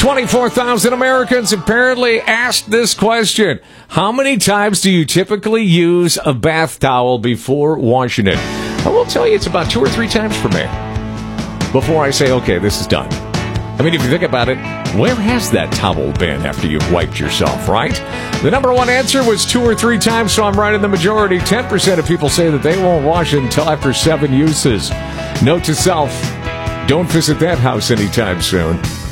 24,000 Americans apparently asked this question. How many times do you typically use a bath towel before washing it? I will tell you it's about 2 or 3 times for me before I say, okay, this is done. I mean, if you think about it, where has that towel been after you've wiped yourself, right? The number one answer was 2 or 3 times, so I'm right in the majority. 10% of people say that they won't wash it until after 7 uses. Note to self, don't visit that house anytime soon.